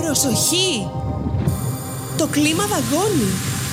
Προσοχή! Το κλίμα δαγκώνει.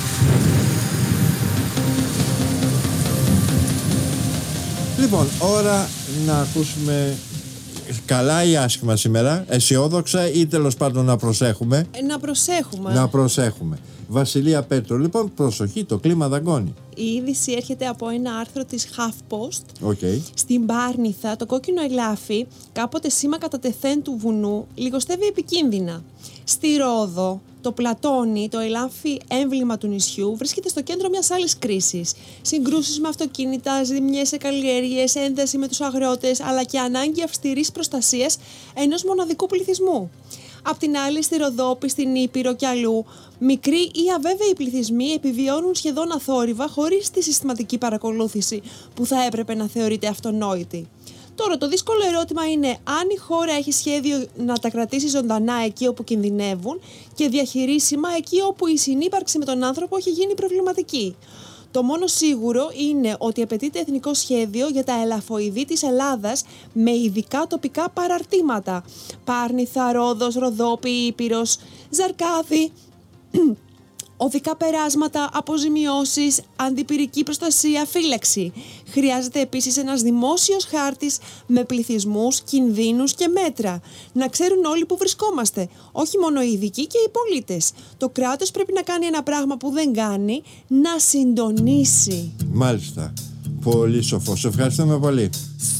Λοιπόν, ώρα να ακούσουμε καλά ή άσχημα σήμερα, αισιόδοξα ή τέλος πάντων να προσέχουμε. Να προσέχουμε. Βασιλεία Πέτρο, λοιπόν, προσοχή, το κλίμα δαγκώνει. Η είδηση έρχεται από ένα άρθρο της HuffPost. Okay. Στην Πάρνηθα, το κόκκινο ελάφι, κάποτε σήμα κατά τεθέν του βουνού, λιγοστεύει επικίνδυνα. Στη Ρόδο, το πλατόνι, το ελάφι έμβλημα του νησιού, βρίσκεται στο κέντρο μιας άλλης κρίσης. Συγκρούσεις με αυτοκίνητα, ζημιές σε καλλιέργειες, ένταση με τους αγρότες, αλλά και ανάγκη αυστηρής προστασίας ενός μοναδικού πληθυσμού. Απ' την άλλη, στη Ροδόπη, στην Ήπειρο και αλλού, μικροί ή αβέβαιοι πληθυσμοί επιβιώνουν σχεδόν αθόρυβα χωρίς τη συστηματική παρακολούθηση που θα έπρεπε να θεωρείται αυτονόητη. Τώρα, το δύσκολο ερώτημα είναι αν η χώρα έχει σχέδιο να τα κρατήσει ζωντανά εκεί όπου κινδυνεύουν και διαχειρίσιμα εκεί όπου η συνύπαρξη με τον άνθρωπο έχει γίνει προβληματική. Το μόνο σίγουρο είναι ότι απαιτείται εθνικό σχέδιο για τα ελαφοειδή της Ελλάδας με ειδικά τοπικά παραρτήματα. Πάρνηθα, Ρόδος, Ροδόπη, Ήπειρος, Ζαρκάδη, οδικά περάσματα, αποζημιώσεις, αντιπυρική προστασία, φύλαξη. Χρειάζεται επίσης ένας δημόσιος χάρτης με πληθυσμούς, κινδύνους και μέτρα. Να ξέρουν όλοι που βρισκόμαστε, όχι μόνο οι ειδικοί και οι πολίτες. Το κράτος πρέπει να κάνει ένα πράγμα που δεν κάνει, να συντονίσει. Μάλιστα. Πολύ σοφό. Σε ευχαριστούμε πολύ.